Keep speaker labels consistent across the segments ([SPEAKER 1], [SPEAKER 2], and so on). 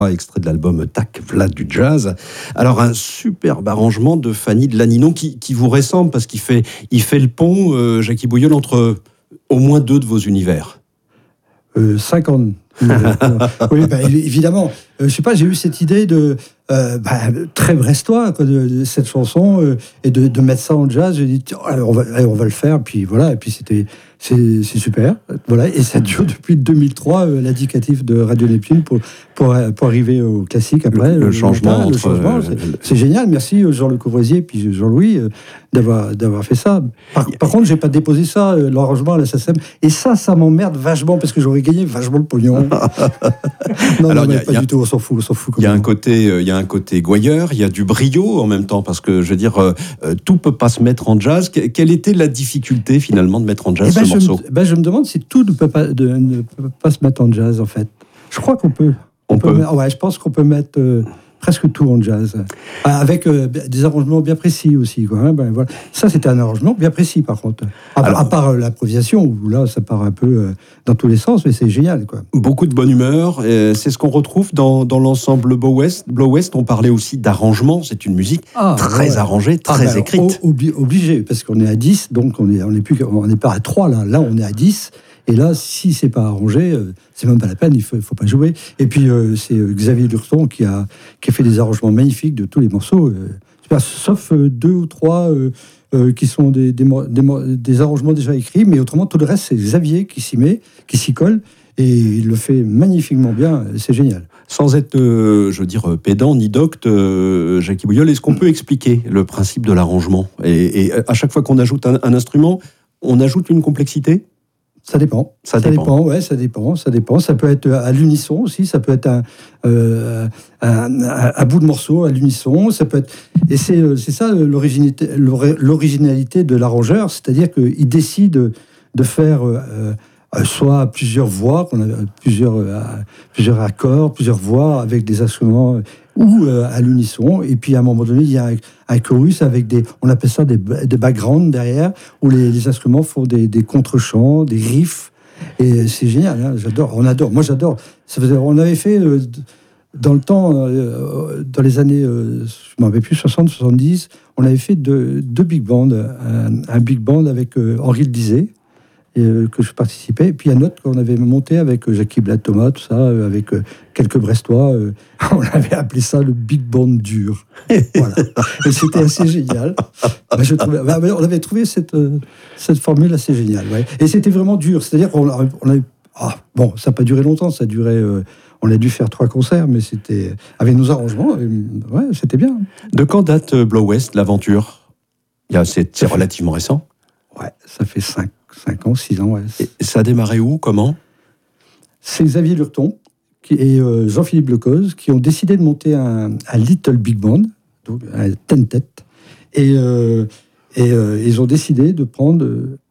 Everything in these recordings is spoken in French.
[SPEAKER 1] Extrait de l'album Tac, Vlad du jazz. Alors un superbe arrangement de Fanny de Laninon qui vous ressemble parce qu'il fait le pont, Jackie Bouyol, entre au moins 2 de vos univers.
[SPEAKER 2] 50. Oui, évidemment. Je sais pas, j'ai eu cette idée de très brestois de cette chanson et de mettre ça en jazz. J'ai dit on va le faire. Puis voilà. Et puis c'est super. Voilà. Et ça dure depuis 2003 l'indicatif de Radio Neptune pour arriver au classique après.
[SPEAKER 1] Le changement.
[SPEAKER 2] C'est génial. Merci Jean-Luc Courvoisier et puis Jean-Louis d'avoir fait ça. Par contre, j'ai pas déposé ça l'arrangement à la SACEM. Et ça m'emmerde vachement parce que j'aurais gagné vachement le pognon. Non, pas du tout. On s'en fout.
[SPEAKER 1] Il y a un côté gouailleur, il y a du brio en même temps, parce que je veux dire, tout peut pas se mettre en jazz. Quelle était la difficulté finalement de mettre en jazz ce morceau ?
[SPEAKER 2] Je me demande si tout ne peut pas se mettre en jazz en fait. Je crois qu'on peut. Je pense qu'on peut mettre presque tout en jazz, avec des arrangements bien précis aussi, quoi, hein, voilà. Ça, c'était un arrangement bien précis, par contre. À part l'improvisation, où là, ça part un peu dans tous les sens, mais c'est génial, quoi.
[SPEAKER 1] Beaucoup de bonne humeur, c'est ce qu'on retrouve dans l'ensemble Blow West. Blow West, on parlait aussi d'arrangement, c'est une musique très arrangée, très écrite.
[SPEAKER 2] Obligé, parce qu'on est à 10, donc on n'est pas à 3, là on est à 10. Et là, si c'est pas arrangé, c'est même pas la peine, il faut pas jouer. Et puis, c'est Xavier Lurton qui a fait des arrangements magnifiques de tous les morceaux, sauf 2 ou 3 qui sont des arrangements déjà écrits, mais autrement, tout le reste, c'est Xavier qui s'y colle, et il le fait magnifiquement bien, c'est génial.
[SPEAKER 1] Sans être, pédant ni docte, Jackie Bouyol, est-ce qu'on peut expliquer le principe de l'arrangement ? Et à chaque fois qu'on ajoute un instrument, on ajoute une complexité ?
[SPEAKER 2] Ça dépend. Ça dépend. Ça peut être à l'unisson aussi. Ça peut être à bout de morceau, à l'unisson. Ça peut être. Et c'est ça l'originalité de l'arrangeur, c'est-à-dire qu'il décide de faire soit plusieurs voix, plusieurs accords, plusieurs voix avec des instruments ou à l'unisson. Et puis à un moment donné, il y a un chorus avec on appelle ça des backgrounds derrière, où les instruments font des contre-chants, des riffs. Et c'est génial, hein, j'adore. Moi j'adore. On avait fait dans le temps, dans les années, je ne m'en rappelle plus, 60, 70, on avait fait deux big bands. Un big band avec Henri Le Dizet, que je participais, et puis un autre qu'on avait monté avec Jackie Blad Thomas, tout ça, avec quelques Brestois, on avait appelé ça le Big Band dur. Voilà. Et c'était assez génial. On avait trouvé cette formule assez géniale. Ouais. Et c'était vraiment dur, c'est-à-dire qu'on avait... ça n'a pas duré longtemps, ça durait... on a dû faire 3 concerts, mais c'était... Avec nos arrangements, c'était bien.
[SPEAKER 1] De quand date Blow West, l'aventure ? C'est relativement récent ?
[SPEAKER 2] Ouais, ça fait 5 ans, 6 ans, ouais.
[SPEAKER 1] Et ça a démarré où, comment ?
[SPEAKER 2] C'est Xavier Lurton et Jean-Philippe Lecoz qui ont décidé de monter un Little Big Band, donc un ten-tête, et ils ont décidé de prendre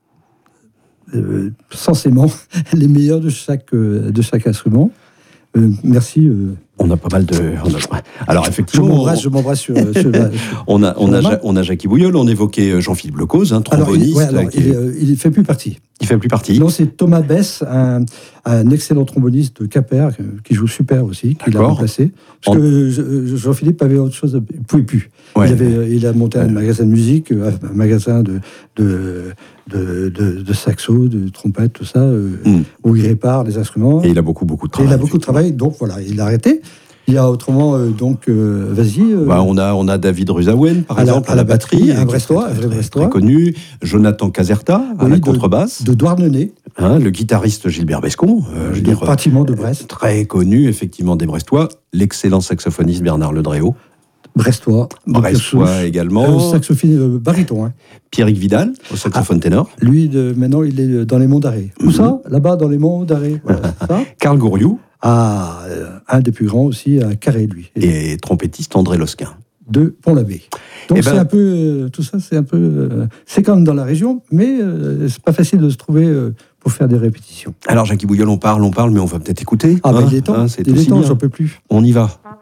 [SPEAKER 2] censément les meilleurs de chaque instrument. Merci.
[SPEAKER 1] On a pas mal de... Alors effectivement...
[SPEAKER 2] Je m'embrasse sur
[SPEAKER 1] on a Jackie Bouyol, on évoquait Jean-Philippe Lecoz, tromboniste.
[SPEAKER 2] Il ne fait plus partie.
[SPEAKER 1] Il fait plus partie.
[SPEAKER 2] Non, c'est Thomas Bess, un excellent tromboniste de Quimper, qui joue super aussi, qui l'a remplacé. Parce que Jean-Philippe avait autre chose, il ne pouvait plus. Ouais. Il a monté un magasin de musique, un magasin de saxo, de trompette, tout ça, où il répare les instruments.
[SPEAKER 1] Et il a beaucoup de travail.
[SPEAKER 2] Il a beaucoup de travail, donc voilà, il a arrêté. Il y a autrement, vas-y.
[SPEAKER 1] On a David Ruzaouen, par exemple, à la batterie.
[SPEAKER 2] Un Brestois,
[SPEAKER 1] très connu. Jonathan Caserta, à la contrebasse.
[SPEAKER 2] De Douarnenez.
[SPEAKER 1] Le guitariste Gilbert Bescon.
[SPEAKER 2] Pratiquement de Brest.
[SPEAKER 1] Très connu, effectivement, des Brestois. L'excellent saxophoniste Bernard Ledréau.
[SPEAKER 2] Brestois
[SPEAKER 1] également.
[SPEAKER 2] Saxophone baryton. Hein.
[SPEAKER 1] Pierrick Vidal, au saxophone ténor.
[SPEAKER 2] Lui, maintenant, il est dans les Monts d'Arrée. Où ça ? Là-bas, dans les Monts d'Arrée. Voilà, ça.
[SPEAKER 1] Karl Gouriou.
[SPEAKER 2] Un des plus grands aussi, à Carré, lui.
[SPEAKER 1] Et trompettiste André Losquin.
[SPEAKER 2] De Pont-l'Abbé. Donc c'est un peu... tout ça, c'est un peu... c'est quand même dans la région, mais c'est pas facile de se trouver pour faire des répétitions.
[SPEAKER 1] Alors, Jackie Bouyol, on parle, mais on va peut-être écouter.
[SPEAKER 2] Il est temps, j'en peux plus.
[SPEAKER 1] On y va.